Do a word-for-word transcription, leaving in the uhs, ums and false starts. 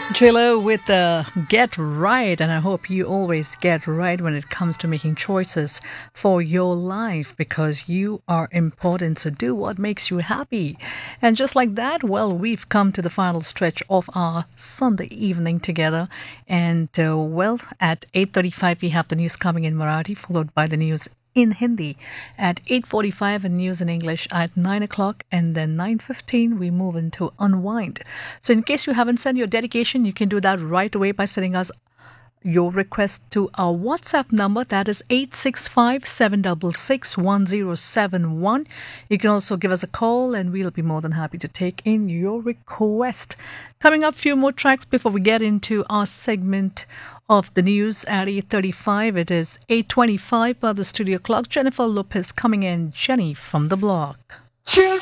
Trillo with the Get Right, and I hope you always get right when it comes to making choices for your life because you are important. So do what makes you happy. And just like that, well, we've come to the final stretch of our Sunday evening together. And uh, well, at eight thirty-five, we have the news coming in Marathi, followed by the news in Hindi at eight forty-five and news in English at nine o'clock, and then nine fifteen we move into Unwind. So in case you haven't sent your dedication, you can do that right away by sending us your request to our WhatsApp number, that is eight six five, seven six six, one zero seven one. You can also give us a call and we'll be more than happy to take in your request. Coming up, a few more tracks before we get into our segment of the news at eight thirty-five. It is eight twenty-five by the studio clock. Jennifer Lopez coming in, Jenny from the block.